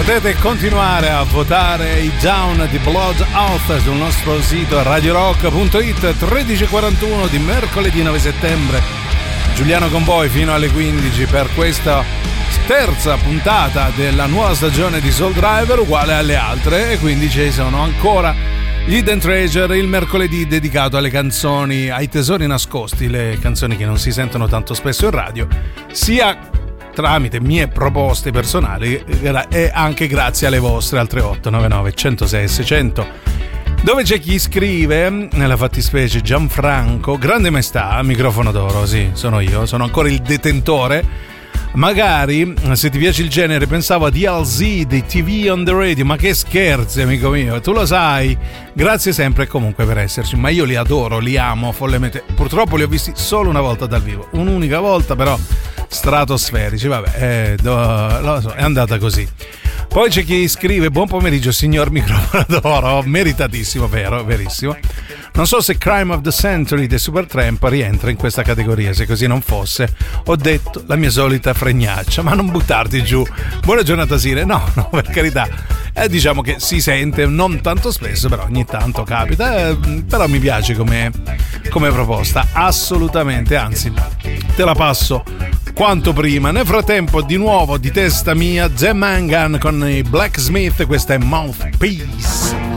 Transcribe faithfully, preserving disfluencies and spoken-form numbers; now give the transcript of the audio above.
Potete continuare a votare i Down di Bloodhound sul nostro sito radio rock punto it. Tredici e quarantuno di mercoledì nove settembre. Giuliano con voi fino alle quindici per questa terza puntata della nuova stagione di Soul Driver, uguale alle altre, e quindi ci sono ancora gli Hidden Treasure, il mercoledì dedicato alle canzoni, ai tesori nascosti, le canzoni che non si sentono tanto spesso in radio, sia tramite mie proposte personali e anche grazie alle vostre al tre otto nove nove uno zero sei sei zero zero, dove c'è chi scrive, nella fattispecie Gianfranco: grande maestà, microfono d'oro. Sì, sono io, sono ancora il detentore. Magari, se ti piace il genere, pensavo a D L Z di T V on the Radio, ma che scherzi, amico mio, tu lo sai. Grazie sempre e comunque per esserci, ma io li adoro, li amo follemente. Purtroppo li ho visti solo una volta dal vivo, un'unica volta, però stratosferici, vabbè, eh, do, lo so, è andata così. Poi c'è chi scrive: buon pomeriggio signor microfono d'oro, meritatissimo, vero, verissimo. Non so se Crime of the Century dei Supertramp rientra in questa categoria, se così non fosse ho detto la mia solita fregnaccia, ma non buttarti giù. Buona giornata Sire. No, no, per carità, eh, diciamo che si sente non tanto spesso, però ogni tanto capita, eh, però mi piace come, come proposta, assolutamente, anzi te la passo quanto prima. Nel frattempo, di nuovo di testa mia, The Mangan con i Blacksmith, questa è Mouthpiece.